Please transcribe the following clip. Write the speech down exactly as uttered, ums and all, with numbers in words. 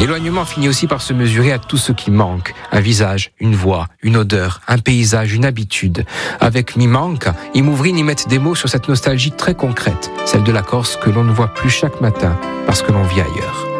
L'éloignement finit aussi par se mesurer à tout ce qui manque. Un visage, une voix, une odeur, un paysage, une habitude. Avec Mi manca, i Mouvrin y mettent des mots sur cette nostalgie très concrète, celle de la Corse que l'on ne voit plus chaque matin parce que l'on vit ailleurs.